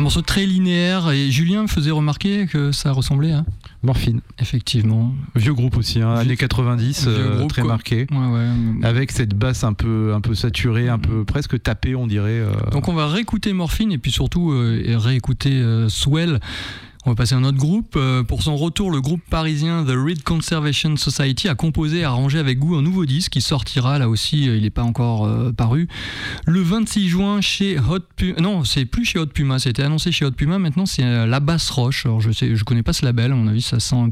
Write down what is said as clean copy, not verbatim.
morceau très linéaire, et Julien me faisait remarquer que ça ressemblait à Morphine. Effectivement. Vieux groupe aussi, années 90, groupe, très marqué. Ouais. Avec cette basse un peu saturée, un peu presque tapée, on dirait. Donc on va réécouter Morphine et puis surtout réécouter Swell. On va passer à un autre groupe. Pour son retour, le groupe parisien The Reed Conservation Society a composé et arrangé avec goût un nouveau disque qui sortira, là aussi, il n'est pas encore paru, le 26 juin chez Hot Puma. Non, c'est plus chez Hot Puma, ça a été annoncé chez Hot Puma, maintenant c'est La Basse Roche. Alors je connais pas ce label, à mon avis ça sent un